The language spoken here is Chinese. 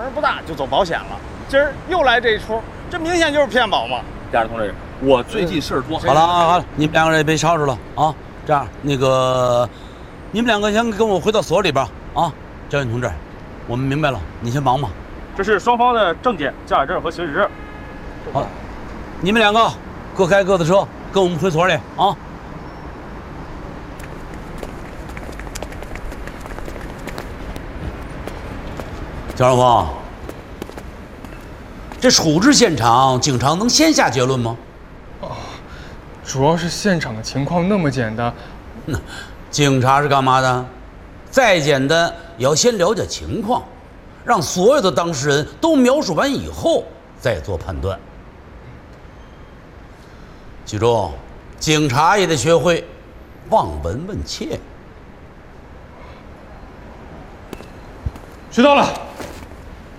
不大就走保险了，今儿又来这一出，这明显就是骗保嘛！ 家长同志，我最近事儿多。 好了，好了，你们两个人也别吵吵了啊！这样，你们两个先跟我回到所里边啊。教员同志，我们明白了，你先忙吧。 这是双方的证件、驾驶证和行驶证。 好，你们两个各开各的车，跟我们回所里啊。蒋少峰，这处置现场，警察能先下结论吗？ 主要是现场的情况那么简单。 警察是干嘛的？再简单也要先了解情况，让所有的当事人都描述完以后再做判断。记住，警察也得学会望闻问切。 学到了。